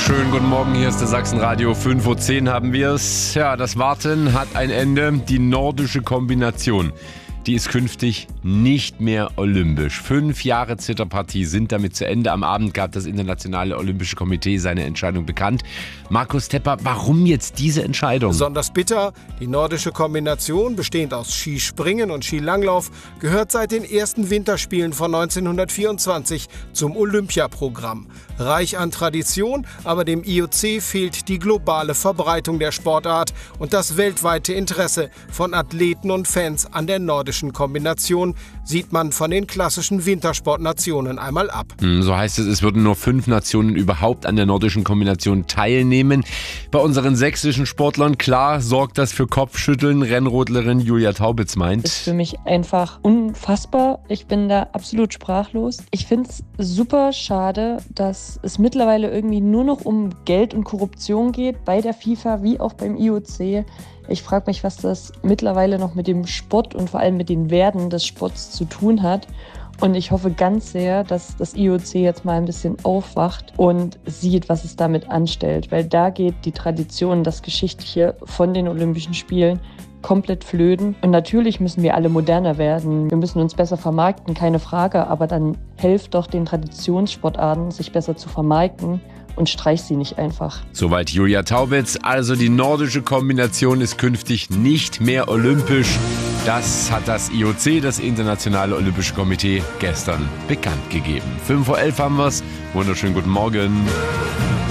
Schönen guten Morgen, hier ist der Sachsenradio. 5.10 Uhr haben wir es. Ja, das Warten hat ein Ende. Die nordische Kombination, die ist künftig nicht mehr olympisch. 5 Jahre Zitterpartie sind damit zu Ende. Am Abend gab das Internationale Olympische Komitee seine Entscheidung bekannt. Markus Tepper, warum jetzt diese Entscheidung? Besonders bitter, die nordische Kombination, bestehend aus Skispringen und Skilanglauf, gehört seit den ersten Winterspielen von 1924 zum Olympiaprogramm. Reich an Tradition, aber dem IOC fehlt die globale Verbreitung der Sportart und das weltweite Interesse von Athleten und Fans an der nordischen Kombination sieht man von den klassischen Wintersportnationen einmal ab. So heißt es würden nur 5 Nationen überhaupt an der nordischen Kombination teilnehmen. Bei unseren sächsischen Sportlern, klar, sorgt das für Kopfschütteln. Rennrodlerin Julia Taubitz meint: Das ist für mich einfach unfassbar. Ich bin da absolut sprachlos. Ich finde es super schade, dass es mittlerweile irgendwie nur noch um Geld und Korruption geht, bei der FIFA wie auch beim IOC. Ich frage mich, was das mittlerweile noch mit dem Sport und vor allem mit den Werten des Sports zu tun hat. Und ich hoffe ganz sehr, dass das IOC jetzt mal ein bisschen aufwacht und sieht, was es damit anstellt. Weil da geht die Tradition, das Geschichtliche von den Olympischen Spielen komplett flöten. Und natürlich müssen wir alle moderner werden. Wir müssen uns besser vermarkten, keine Frage. Aber dann helft doch den Traditionssportarten, sich besser zu vermarkten. Und streich sie nicht einfach. Soweit Julia Taubitz. Also die nordische Kombination ist künftig nicht mehr olympisch. Das hat das IOC, das Internationale Olympische Komitee, gestern bekannt gegeben. 5:11 Uhr haben wir es. Wunderschönen guten Morgen.